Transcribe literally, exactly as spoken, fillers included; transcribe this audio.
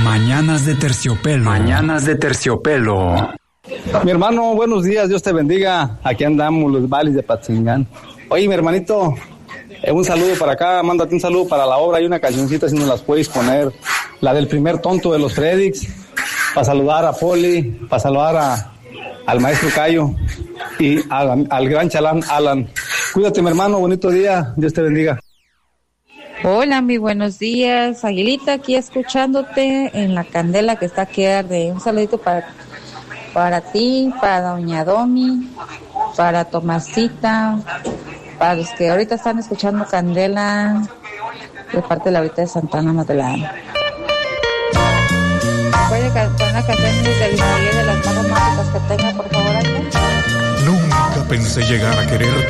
Mañanas de Terciopelo. Mañanas de Terciopelo. Mi hermano, buenos días, Dios te bendiga. Aquí andamos, los Valis de Patzingán. Oye, mi hermanito, eh, un saludo para acá, mándate un saludo para la obra. Hay una cancioncita, si nos las puedes poner. La del primer tonto de los Fredix. Para saludar a Poli, para saludar a, al maestro Cayo y a, al gran chalán Alan. Cuídate, mi hermano, bonito día, Dios te bendiga. Hola, mi buenos días, Aguilita, aquí escuchándote en la candela que está aquí arde. Un saludito para, para ti, para doña Domi, para Tomasita, para los que ahorita están escuchando candela de parte de la ahorita de Santana Matlán. ¿Puede cantar una canción de Luis Miguel de las más románticas que tenga, por favor, Aguilita? Nunca pensé llegar a querer